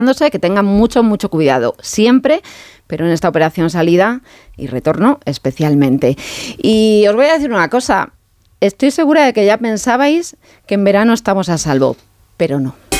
que tengan mucho cuidado siempre, pero en esta operación salida y retorno especialmente. Y os voy a decir una cosa, estoy segura de que ya pensabais que en verano estamos a salvo, pero no.